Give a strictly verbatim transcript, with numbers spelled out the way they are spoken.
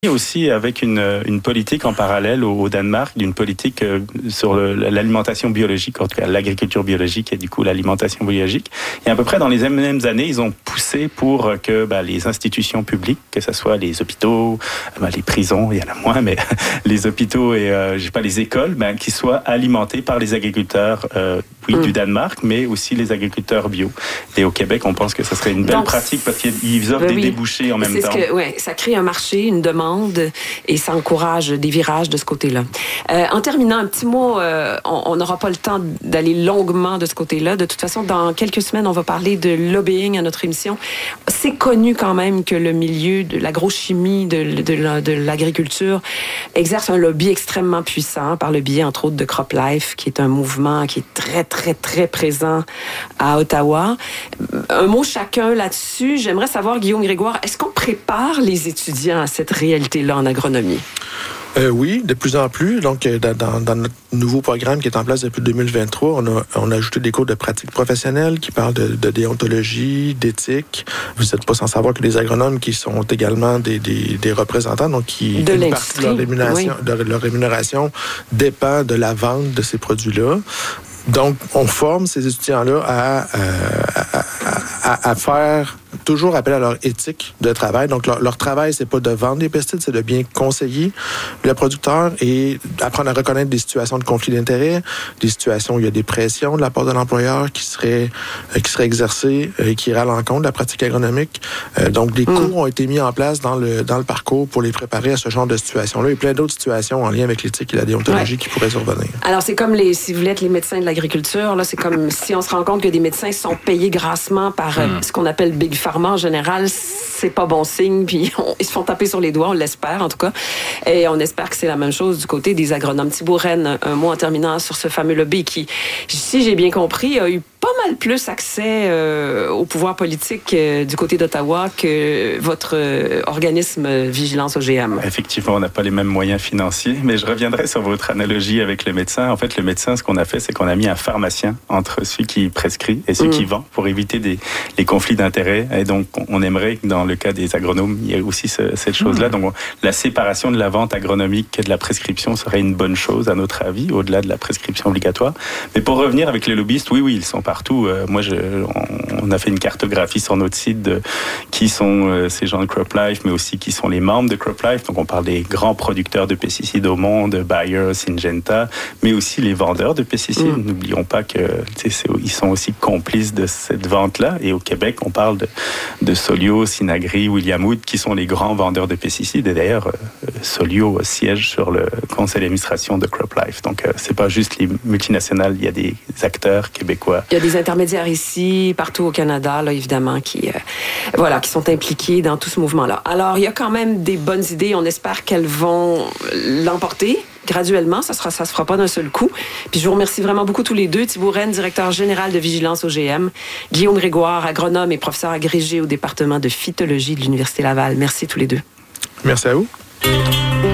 aussi avec une, une politique en parallèle au, au Danemark, d'une politique euh, sur le, l'alimentation biologique, en tout cas l'agriculture biologique et du coup l'alimentation biologique. Et à peu près dans les mêmes années, ils ont poussé pour que bah, les institutions publiques, que ce soit les hôpitaux, bah, les prisons, il y en a moins, mais les hôpitaux et euh, je sais pas les écoles, bah, qui soient alimentées par les agriculteurs, euh, oui, mmh. du Danemark, mais aussi les agriculteurs bio. Et au Québec, on pense que ce serait une belle Donc, pratique parce qu'ils offrent ben des oui. débouchés en même C'est temps. Ce que, ouais, ça crée un marché, une demande. Et ça encourage des virages de ce côté-là. Euh, en terminant, un petit mot, euh, on n'aura pas le temps d'aller longuement de ce côté-là. De toute façon, dans quelques semaines, on va parler de lobbying à notre émission. C'est connu quand même que le milieu de l'agrochimie, de, de, de, de l'agriculture, exerce un lobby extrêmement puissant par le biais, entre autres, de CropLife, qui est un mouvement qui est très, très, très présent à Ottawa. Un mot chacun là-dessus. J'aimerais savoir, Guillaume Grégoire, est-ce qu'on prépare les étudiants à cette réalité là en agronomie? Euh, oui, de plus en plus. Donc, dans, dans notre nouveau programme qui est en place depuis deux mille vingt-trois, on a, on a ajouté des cours de pratique professionnelle qui parlent de, de déontologie, d'éthique. Vous n'êtes pas sans savoir que les agronomes qui sont également des, des, des représentants, donc qui de une partie de leur rémunération, oui. de leur rémunération dépend de la vente de ces produits-là. Donc, on forme ces étudiants-là à, euh, à, à, à faire toujours appel à leur éthique de travail. Donc, leur, leur travail, c'est pas de vendre des pesticides, c'est de bien conseiller le producteur et apprendre à reconnaître des situations de conflit d'intérêts, des situations où il y a des pressions de la part de l'employeur qui seraient, euh, qui seraient exercées et qui iraient à l'encontre de la pratique agronomique. Euh, donc, des mmh. cours ont été mis en place dans le, dans le parcours pour les préparer à ce genre de situation-là et plein d'autres situations en lien avec l'éthique et la déontologie ouais. qui pourraient survenir. Alors, c'est comme les, si vous voulez être les médecins de l'agriculture, là, c'est comme si on se rend compte que des médecins sont payés grassement par mmh. euh, ce qu'on appelle Big Pharma en général, c'est pas bon signe, puis on, ils se font taper sur les doigts, on l'espère en tout cas. Et on espère que c'est la même chose du côté des agronomes. Thibault Reine, un mot en terminant sur ce fameux lobby qui, si j'ai bien compris, a eu pas mal plus accès euh, au pouvoir politique euh, du côté d'Ottawa que votre euh, organisme Vigilance O G M. Effectivement, on n'a pas les mêmes moyens financiers, mais je reviendrai sur votre analogie avec le médecin. En fait, le médecin, ce qu'on a fait, c'est qu'on a mis un pharmacien entre celui qui prescrit et celui mmh. qui vend pour éviter des, les conflits d'intérêts. Et donc, on aimerait que dans le cas des agronomes, il y ait aussi ce, cette chose-là. Mmh. Donc, on, la séparation de la vente agronomique et de la prescription serait une bonne chose, à notre avis, au-delà de la prescription obligatoire. Mais pour revenir avec les lobbyistes, oui, oui, ils sont partout. Euh, moi, je, on, on a fait une cartographie sur notre site de qui sont euh, ces gens de CropLife, mais aussi qui sont les membres de CropLife. Donc, on parle des grands producteurs de pesticides au monde, Bayer, Syngenta, mais aussi les vendeurs de pesticides. Mmh. N'oublions pas que c'est, ils sont aussi complices de cette vente-là. Et au Québec, on parle de, de Solio, Synagri, William Wood, qui sont les grands vendeurs de pesticides. Et d'ailleurs, euh, Solio siège sur le conseil d'administration de CropLife. Donc, euh, c'est pas juste les multinationales, il y a des acteurs québécois. Il y a des intermédiaires ici, partout au Canada, là, évidemment, qui, euh, voilà, qui sont impliqués dans tout ce mouvement-là. Alors, il y a quand même des bonnes idées. On espère qu'elles vont l'emporter graduellement. Ça sera, ça se fera pas d'un seul coup. Puis je vous remercie vraiment beaucoup tous les deux. Thibault Reine, directeur général de Vigilance O G M. Guillaume Grégoire, agronome et professeur agrégé au département de phytologie de l'Université Laval. Merci tous les deux. Merci à vous.